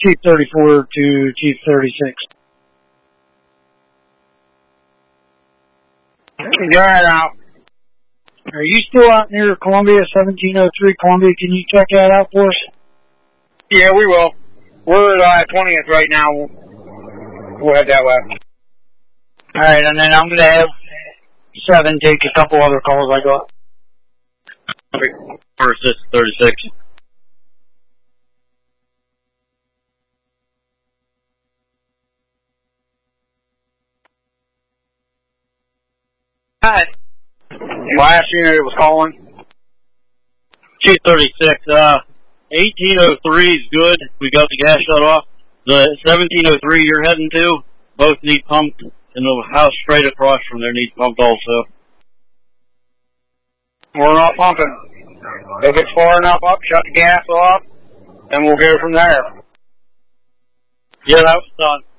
Chief 34 to Chief 36. Got out. Are you still out near Columbia, 1703 Columbia? Can you check that out for us? Yeah, we will. We're at 20th right now. We'll head that way. Alright, and then I'm going to have 7 take a couple other calls I got. First, this 36. Hi. Last unit was calling. Chief 36, 1803 is good. We got the gas shut off. The 1703 you're heading to, both need pumped, and the house straight across from there needs pumped also. We're not pumping. If it's far enough up, shut the gas off, and we'll go from there. Yeah, that was done.